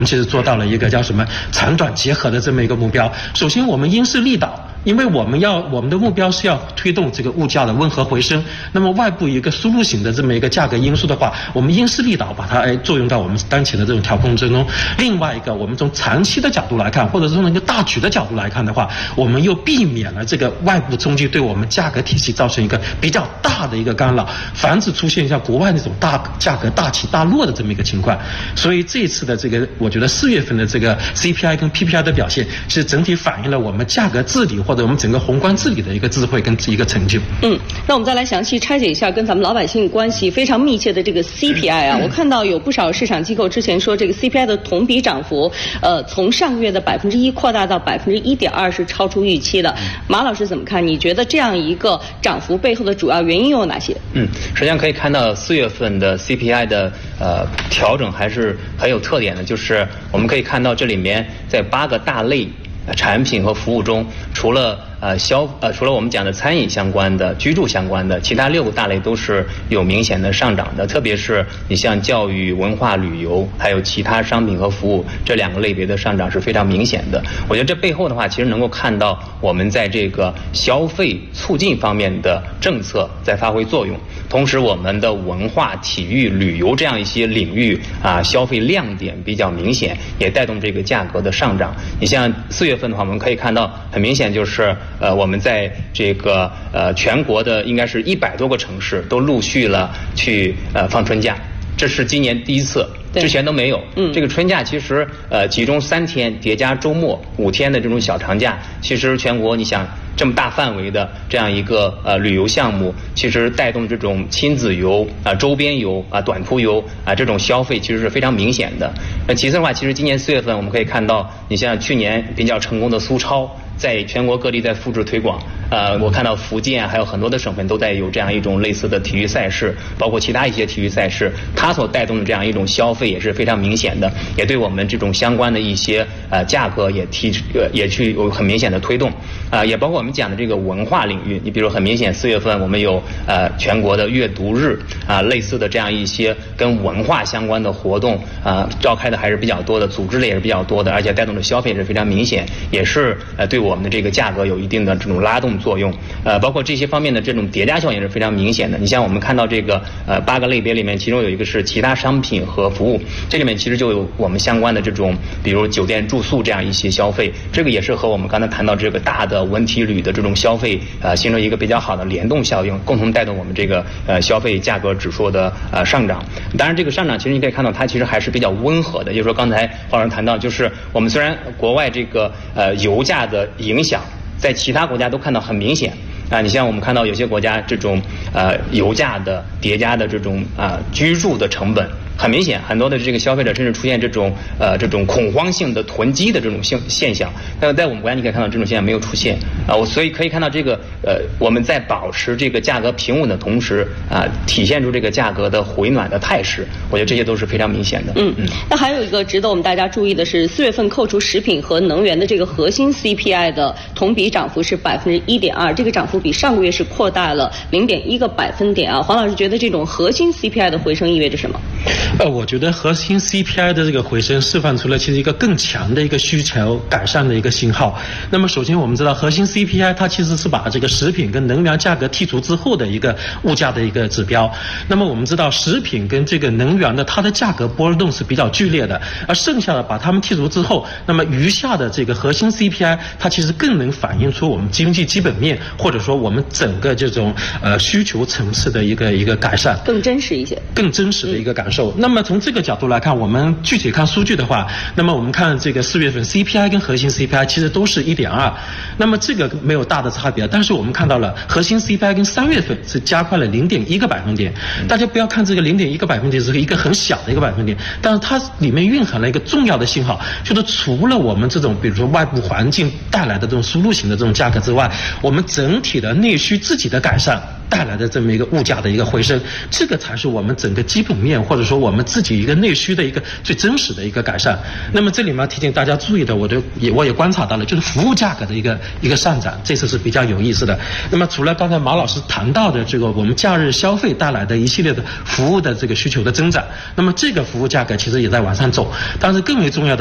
其实做到了一个叫什么长短结合的这么一个目标。首先，我们因势利导，因为我们的目标是要推动这个物价的温和回升。那么外部一个输入型的这么一个价格因素的话，我们因势利导把它作用到我们当前的这种调控之中。另外一个，我们从长期的角度来看，或者是从一个大局的角度来看的话，我们又避免了这个外部冲击对我们价格体系造成一个比较大的一个干扰，防止出现像国外那种价格大起大落的这么一个情况。所以这一次的这个，我觉得4月份的这个 CPI 跟 PPI 的表现，是整体反映了我们价格治理或者我们整个宏观治理的一个智慧跟一个成就。 那我们再来详细拆解一下跟咱们老百姓关系非常密切的这个 CPI 啊。我看到有不少市场机构之前说，这个 CPI 的同比涨幅，从上个月的1%扩大到1.2%，是超出预期的。马老师怎么看？你觉得这样一个涨幅背后的主要原因有哪些？ 实际上可以看到4月份的 CPI 的调整还是很有特点的，就是我们可以看到这里面在8个大类产品和服务中，除了我们讲的餐饮相关的、居住相关的，其他6个大类都是有明显的上涨的。特别是你像教育、文化、旅游，还有其他商品和服务这2个类别的上涨是非常明显的。我觉得这背后的话，其实能够看到我们在这个消费促进方面的政策在发挥作用。同时，我们的文化、体育、旅游这样一些领域消费亮点比较明显，也带动这个价格的上涨。你像4月份的话，我们可以看到很明显就是我们在这个全国的应该是100多个城市都陆续了去放春假，这是今年第一次。之前都没有。这个春假其实集中3天叠加周末5天的这种小长假，其实全国你想这么大范围的这样一个旅游项目，其实带动这种亲子游周边游短途游这种消费其实是非常明显的。其次的话，其实今年4月份我们可以看到，你像去年比较成功的苏超，在全国各地在复制推广。我看到福建还有很多的省份都在有这样一种类似的体育赛事，包括其他一些体育赛事，它所带动的这样一种消费也是非常明显的，也对我们这种相关的一些价格也去有很明显的推动。也包括我们讲的这个文化领域，你比如很明显4月份我们有全国的阅读日类似的这样一些跟文化相关的活动召开的还是比较多的，组织的也是比较多的，而且带动的消费是非常明显，也是对我们的这个价格有一定的这种拉动作用。包括这些方面的这种叠加效应是非常明显的。你像我们看到这个8个类别里面，其中有一个是其他商品和服务，这里面其实就有我们相关的这种比如酒店住宿这样一些消费，这个也是和我们刚才谈到这个大的文体旅的这种消费形成一个比较好的联动效应，共同带动我们这个消费价格指数的上涨。当然这个上涨其实你可以看到它其实还是比较温和的，就是说刚才黄老师谈到，就是我们虽然国外这个油价的影响在其他国家都看到很明显你像我们看到有些国家这种油价的叠加的这种居住的成本，很明显很多的这个消费者甚至出现这种恐慌性的囤积的这种现象。但在我们国家你可以看到这种现象没有出现所以可以看到这个我们在保持这个价格平稳的同时体现出这个价格的回暖的态势，我觉得这些都是非常明显的。 那还有一个值得我们大家注意的是，4月份扣除食品和能源的这个核心 CPI 的同比涨幅是1.2%，这个涨幅比上个月是扩大了0.1个百分点黄老师觉得这种核心 CPI 的回升意味着什么？ 我觉得核心 CPI 的这个回升释放出了其实一个更强的一个需求改善的一个信号。那么首先我们知道核心 CPI 它其实是把这个食品跟能源价格剔除之后的一个物价的一个指标。那么我们知道食品跟这个能源的它的价格波动是比较剧烈的，而剩下的把它们剔除之后，那么余下的这个核心 CPI 它其实更能反映出我们经济基本面或者说我们整个这种需求层次的一个改善， 更真实一些， 更真实的一个感受。那么从这个角度来看，我们具体看数据的话，那么我们看这个4月份 CPI 跟核心 CPI 其实都是1.2，那么这个没有大的差别，但是我们看到了核心 CPI 跟3月份是加快了0.1个百分点。大家不要看这个0.1个百分点是一个很小的一个百分点，但是它里面蕴含了一个重要的信号，就是除了我们这种比如说外部环境带来的这种输入型的这种价格之外，我们整体的内需自己的改善带来的这么一个物价的一个回升，这个才是我们整个基本面或者说我们自己一个内需的一个最真实的一个改善。那么这里面提醒大家注意的，我也观察到了，就是服务价格的一个上涨，这次是比较有意思的。那么除了刚才马老师谈到的这个我们假日消费带来的一系列的服务的这个需求的增长，那么这个服务价格其实也在往上走，但是更为重要的